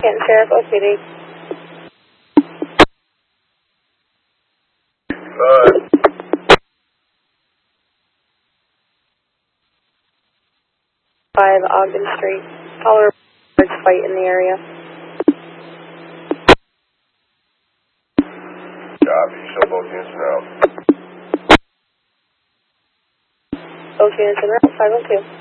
Canton Sheriff, OCD. 5 Ogden Street. Caller reports fight in the area. Copy. Show both units en route. Both units en route, 502.